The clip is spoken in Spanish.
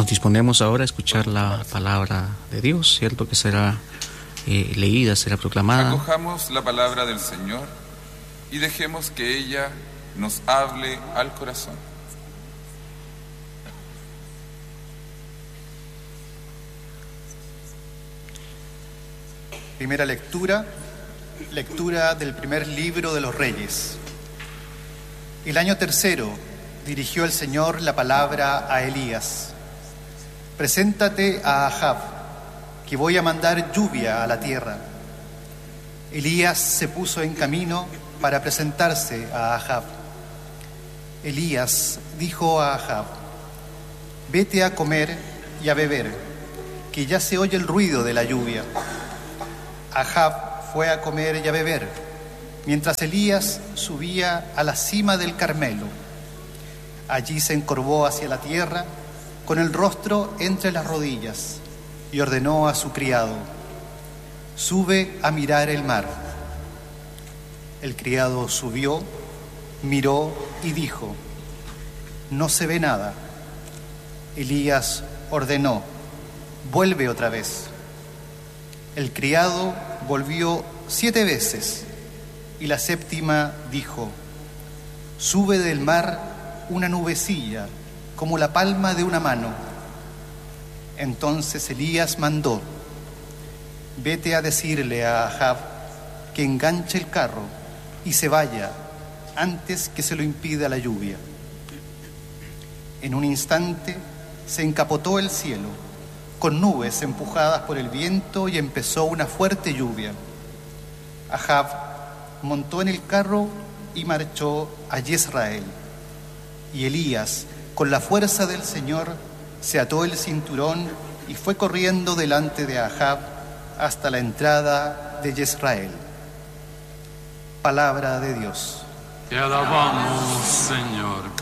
Nos disponemos ahora a escuchar la palabra de Dios, ¿cierto? Que será leída, será proclamada. Acojamos la palabra del Señor y dejemos que ella nos hable al corazón. Primera lectura del primer libro de los Reyes. El año tercero dirigió el Señor la palabra a Elías. Preséntate a Ahab, que voy a mandar lluvia a la tierra. Elías se puso en camino para presentarse a Ahab. Elías dijo a Ahab: vete a comer y a beber, que ya se oye el ruido de la lluvia. Ahab fue a comer y a beber, mientras Elías subía a la cima del Carmelo. Allí se encorvó hacia la tierra, con el rostro entre las rodillas, y ordenó a su criado: sube a mirar el mar. El criado subió, miró y dijo: no se ve nada. Elías ordenó: vuelve otra vez. El criado volvió 7 veces, y la séptima dijo: sube del mar una nubecilla, como la palma de una mano. Entonces Elías mandó: vete a decirle a Ahab que enganche el carro y se vaya antes que se lo impida la lluvia. En un instante se encapotó el cielo, con nubes empujadas por el viento, y empezó una fuerte lluvia. Ahab montó en el carro y marchó a Jezreel. Y Elías, con la fuerza del Señor, se ató el cinturón y fue corriendo delante de Ahab hasta la entrada de Jezreel. Palabra de Dios. Te alabamos, Señor.